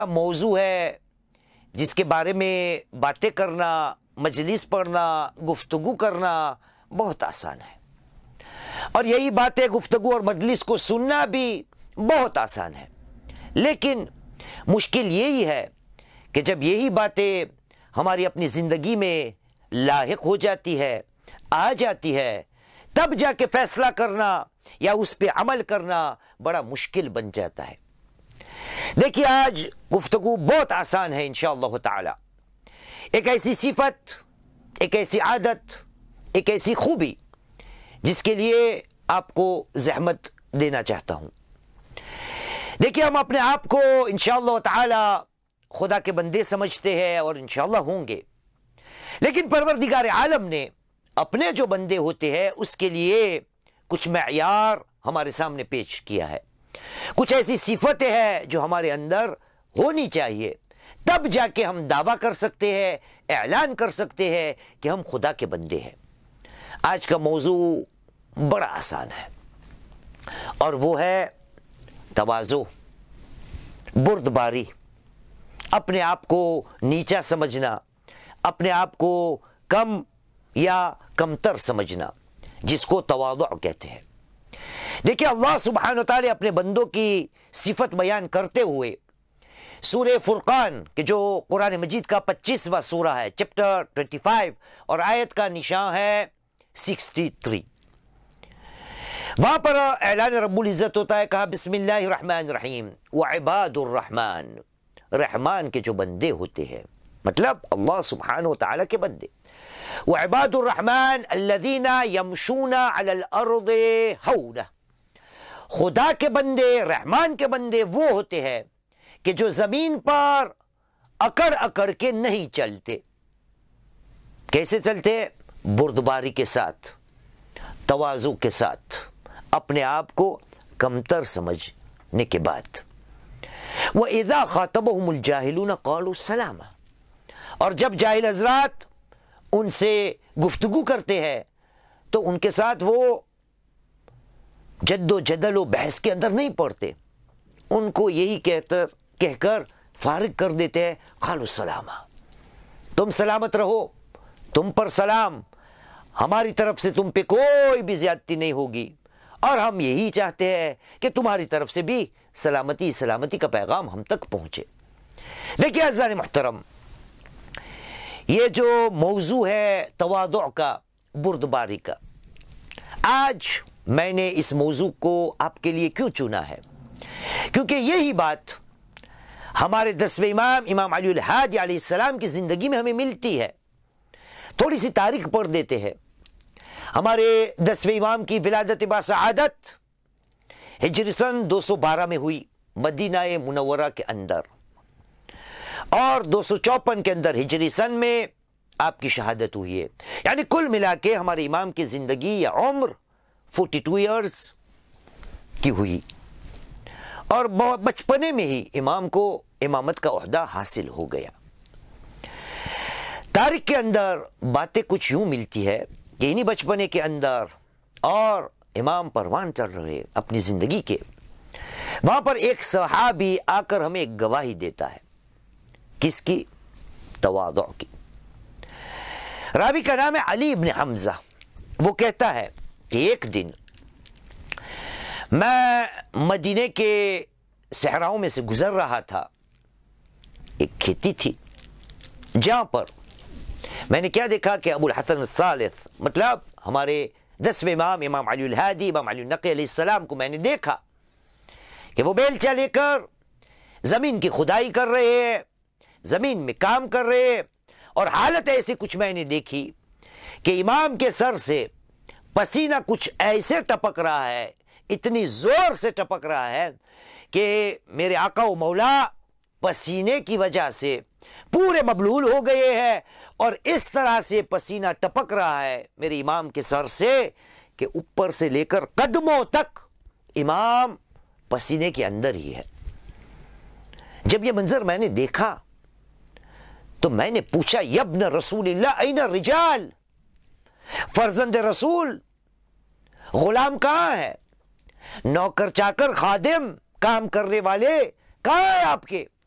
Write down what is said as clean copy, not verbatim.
موضوع ہے جس کے بارے میں باتیں کرنا، مجلس پڑھنا، گفتگو کرنا بہت آسان ہے، اور یہی باتیں، گفتگو اور مجلس کو سننا بھی بہت آسان ہے، لیکن مشکل یہی ہے کہ جب یہی باتیں ہماری اپنی زندگی میں لاحق ہو جاتی ہے، آ جاتی ہے، تب جا کے فیصلہ کرنا یا اس پہ عمل کرنا بڑا مشکل بن جاتا ہے۔ دیکھیے، آج گفتگو بہت آسان ہے انشاءاللہ تعالی۔ ایک ایسی صفت، ایک ایسی عادت، ایک ایسی خوبی جس کے لیے آپ کو زحمت دینا چاہتا ہوں۔ دیکھیے، ہم اپنے آپ کو انشاءاللہ تعالی خدا کے بندے سمجھتے ہیں اور انشاءاللہ ہوں گے، لیکن پروردگار عالم نے اپنے جو بندے ہوتے ہیں اس کے لیے کچھ معیار ہمارے سامنے پیش کیا ہے، کچھ ایسی صفتیں ہیں جو ہمارے اندر ہونی چاہیے، تب جا کے ہم دعویٰ کر سکتے ہیں، اعلان کر سکتے ہیں کہ ہم خدا کے بندے ہیں۔ آج کا موضوع بڑا آسان ہے، اور وہ ہے تواضع، بردباری، اپنے آپ کو نیچا سمجھنا، اپنے آپ کو کم یا کمتر سمجھنا، جس کو تواضع کہتے ہیں۔ دیکھیں، اللہ سبحانہ وتعالی اپنے بندوں کی صفت بیان کرتے ہوئے سورہ فرقان کہ جو قرآن مجید کا 25واں سورہ ہے، چیپٹر 25، اور آیت کا نشان ہے 63، وہاں پر اعلان رب العزت ہوتا ہے، کہا بسم اللہ الرحمن الرحیم وعباد الرحمن، رحمان کے جو بندے ہوتے ہیں، مطلب اللہ سبحانہ وتعالی کے بندے، وعباد الرحمن الذین یمشون علی الارض ہونہ، خدا کے بندے، رحمان کے بندے وہ ہوتے ہیں کہ جو زمین پر اکڑ اکڑ کے نہیں چلتے۔ کیسے چلتے؟ بردباری کے ساتھ، تواضع کے ساتھ، اپنے آپ کو کمتر سمجھنے کے بعد۔ وَإِذَا خَاطَبَهُمُ الْجَاهِلُونَ قَالُوا سَلَامًا، اور جب جاہل حضرات ان سے گفتگو کرتے ہیں تو ان کے ساتھ وہ جد و جدل و بحث کے اندر نہیں پڑتے، ان کو یہی کہہ کر فارغ کر دیتے ہیں، قالوا سلاما، تم سلامت رہو، تم پر سلام، ہماری طرف سے تم پہ کوئی بھی زیادتی نہیں ہوگی، اور ہم یہی چاہتے ہیں کہ تمہاری طرف سے بھی سلامتی کا پیغام ہم تک پہنچے۔ دیکھیے عزیزان محترم، یہ جو موضوع ہے تواضع کا، بردباری کا، آج میں نے اس موضوع کو آپ کے لیے کیوں چنا ہے؟ کیونکہ یہی بات ہمارے 10ویں امام علی الہادی علیہ السلام کی زندگی میں ہمیں ملتی ہے۔ تھوڑی سی تاریخ پڑھ دیتے ہیں۔ ہمارے 10ویں امام کی ولادت باسعادت ہجری سن 212 میں ہوئی مدینہ منورہ کے اندر، اور 254 کے اندر ہجری سن میں آپ کی شہادت ہوئی ہے۔ یعنی کل ملا کے ہمارے امام کی زندگی یا عمر 42 ایئرز کی ہوئی، اور بہت بچپنے میں ہی امام کو امامت کا عہدہ حاصل ہو گیا۔ تاریخ کے اندر باتیں کچھ یوں ملتی ہے کہ انہی بچپنے کے اندر، اور امام پروان چڑھ رہے اپنی زندگی کے، وہاں پر ایک صحابی آ کر ہمیں ایک گواہی دیتا ہے، کس کی؟ تواضع کی۔ راوی کا نام ہے علی ابن حمزہ۔ وہ کہتا ہے کہ ایک دن میں مدینے کے صحراؤں میں سے گزر رہا تھا، ایک کھیتی تھی جہاں پر میں نے کیا دیکھا کہ ابو الحسن الثالث، مطلب ہمارے 10ویں امام علی الہادی، امام علی النقی علیہ السلام کو میں نے دیکھا کہ وہ بیلچہ لے کر زمین کی کھدائی کر رہے ہیں، زمین میں کام کر رہے ہیں، اور حالت ایسی کچھ میں نے دیکھی کہ امام کے سر سے پسینہ کچھ ایسے ٹپک رہا ہے، اتنی زور سے ٹپک رہا ہے کہ میرے آقا و مولا پسینے کی وجہ سے پورے مبلول ہو گئے ہیں، اور اس طرح سے پسینہ ٹپک رہا ہے میرے امام کے سر سے کہ اوپر سے لے کر قدموں تک امام پسینے کے اندر ہی ہے۔ جب یہ منظر میں نے دیکھا تو میں نے پوچھا، یبن رسول اللہ این الرجال، فرزند رسول، غلام کہاں ہے؟ نوکر چاکر، خادم، کام کرنے والے کہاں ہیں آپ کے؟